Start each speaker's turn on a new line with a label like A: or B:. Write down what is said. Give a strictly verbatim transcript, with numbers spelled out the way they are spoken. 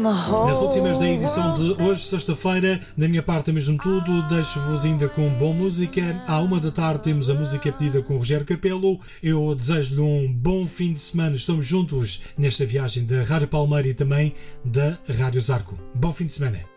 A: Nas últimas da edição de hoje, sexta-feira, da minha parte é mesmo tudo. Deixo-vos ainda com boa música. À uma da tarde temos a música pedida com o Rogério Capelo. Eu desejo-lhe um bom fim de semana. Estamos juntos nesta viagem da Rádio Palmeira e também da Rádio Zarco. Bom fim de semana.